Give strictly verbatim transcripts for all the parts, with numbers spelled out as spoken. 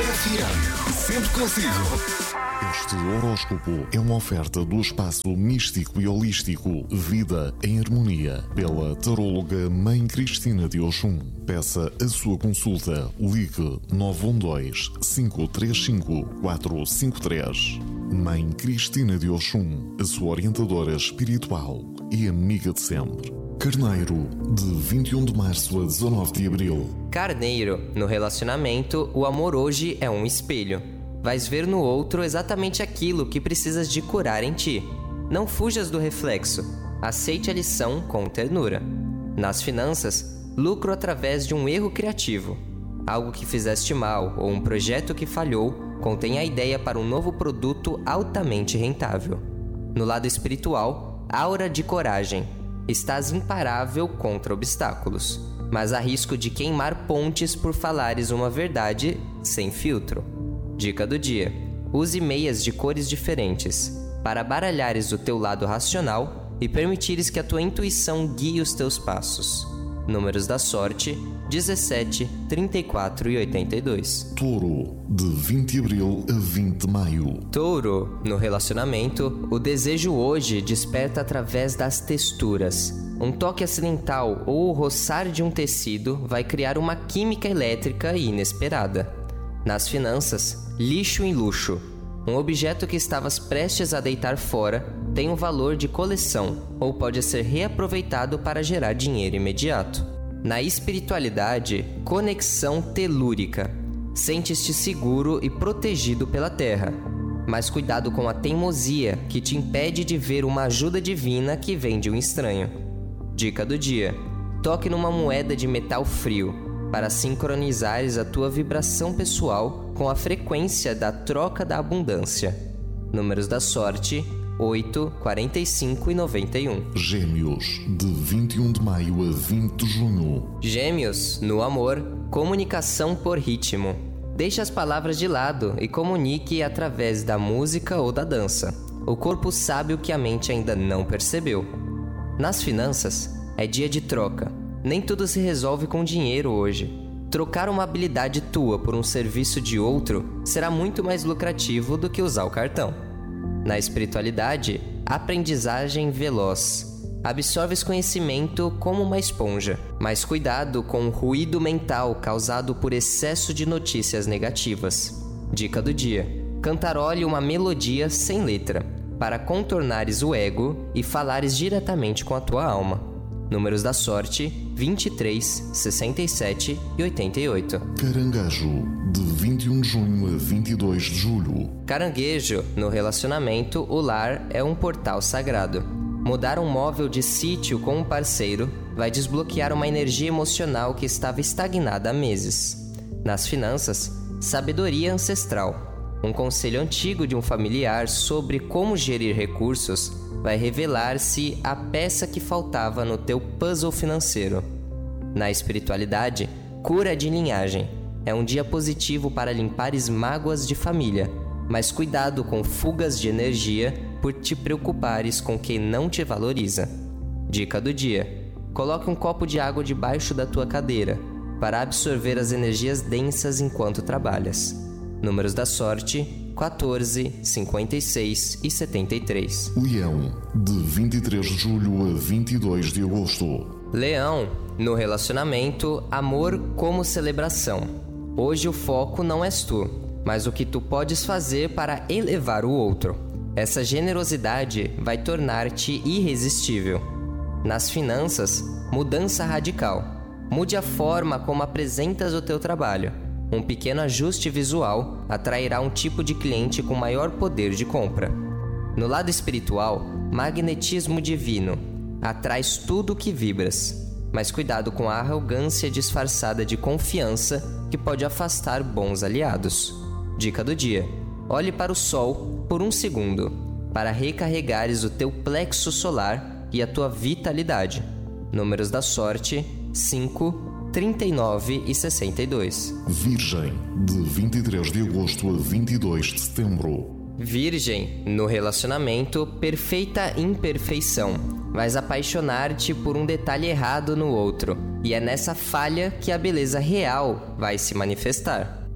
F M, sempre consigo. Este horóscopo é uma oferta do espaço místico e holístico Vida em Harmonia, pela taróloga Mãe Cristina de Oxum. Peça a sua consulta. Ligue nove um dois, cinco três cinco, quatro cinco três. Mãe Cristina de Oxum, a sua orientadora espiritual e amiga de sempre. Carneiro, de vinte e um de março a dezanove de abril. Carneiro, no relacionamento, o amor hoje é um espelho. Vais ver no outro exatamente aquilo que precisas de curar em ti. Não fujas do reflexo. Aceite a lição com ternura. Nas finanças, lucro através de um erro criativo. Algo que fizeste mal ou um projeto que falhou contém a ideia para um novo produto altamente rentável. No lado espiritual, aura de coragem. Estás imparável contra obstáculos, mas há risco de queimar pontes por falares uma verdade sem filtro. Dica do dia: use meias de cores diferentes para baralhares o teu lado racional e permitires que a tua intuição guie os teus passos. Números da sorte: dezessete, trinta e quatro e oitenta e dois. Touro, de vinte de abril a vinte de maio. Touro, no relacionamento, o desejo hoje desperta através das texturas. Um toque acidental ou o roçar de um tecido vai criar uma química elétrica inesperada. Nas finanças, lixo em luxo. Um objeto que estavas prestes a deitar fora tem um valor de coleção ou pode ser reaproveitado para gerar dinheiro imediato. Na espiritualidade, conexão telúrica. Sentes-te seguro e protegido pela terra. Mas cuidado com a teimosia que te impede de ver uma ajuda divina que vem de um estranho. Dica do dia: toque numa moeda de metal frio para sincronizares a tua vibração pessoal com a frequência da troca da abundância. Números da sorte: oito, quarenta e cinco e noventa e um. Gêmeos, de vinte e um de maio a vinte de junho. Gêmeos, no amor, comunicação por ritmo. Deixe as palavras de lado e comunique através da música ou da dança. O corpo sabe o que a mente ainda não percebeu. Nas finanças, é dia de troca. Nem tudo se resolve com dinheiro hoje. Trocar uma habilidade tua por um serviço de outro será muito mais lucrativo do que usar o cartão. Na espiritualidade, aprendizagem veloz. Absorves conhecimento como uma esponja, mas cuidado com o ruído mental causado por excesso de notícias negativas. Dica do dia: cantarole uma melodia sem letra, para contornares o ego e falares diretamente com a tua alma. Números da sorte: vinte e três, sessenta e sete e oitenta e oito. Caranguejo, de vinte e um de junho a vinte e dois de julho. Caranguejo, no relacionamento, o lar é um portal sagrado. Mudar um móvel de sítio com um parceiro vai desbloquear uma energia emocional que estava estagnada há meses. Nas finanças, sabedoria ancestral. Um conselho antigo de um familiar sobre como gerir recursos vai revelar-se a peça que faltava no teu puzzle financeiro. Na espiritualidade, cura de linhagem. É um dia positivo para limpares mágoas de família, mas cuidado com fugas de energia por te preocupares com quem não te valoriza. Dica do dia: coloque um copo de água debaixo da tua cadeira para absorver as energias densas enquanto trabalhas. Números da sorte: quatorze, cinquenta e seis e setenta e três. Leão, de vinte e três de julho a vinte e dois de agosto. Leão, no relacionamento, amor como celebração. Hoje o foco não és tu, mas o que tu podes fazer para elevar o outro. Essa generosidade vai tornar-te irresistível. Nas finanças, mudança radical. Mude a forma como apresentas o teu trabalho. Um pequeno ajuste visual atrairá um tipo de cliente com maior poder de compra. No lado espiritual, magnetismo divino. Atrais tudo o que vibras. Mas cuidado com a arrogância disfarçada de confiança que pode afastar bons aliados. Dica do dia: olhe para o sol por um segundo para recarregares o teu plexo solar e a tua vitalidade. Números da sorte: cinco, trinta e nove e sessenta e dois. Virgem, de vinte e três de agosto a vinte e dois de setembro. Virgem, no relacionamento, perfeita imperfeição. Vais apaixonar-te por um detalhe errado no outro, e é nessa falha que a beleza real vai se manifestar.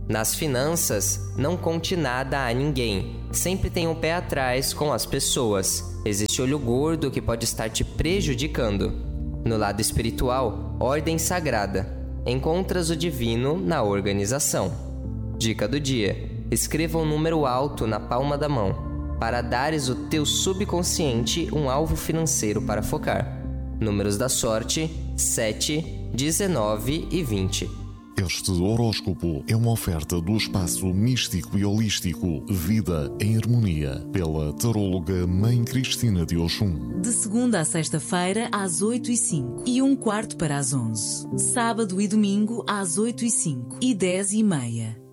Nas finanças, não conte nada a ninguém. Sempre tenha um pé atrás com as pessoas. Existe olho gordo que pode estar te prejudicando. No lado espiritual, ordem sagrada. Encontras o divino na organização. Dica do dia: escreva um número alto na palma da mão, para dares o teu subconsciente um alvo financeiro para focar. Números da sorte: sete, dezenove e vinte. Este horóscopo é uma oferta do espaço místico e holístico Vida em Harmonia, pela taróloga Mãe Cristina de Oxum. De segunda a sexta-feira, às oito e cinco e um quarto para as onze. Sábado e domingo, às oito e cinco e dez e meia.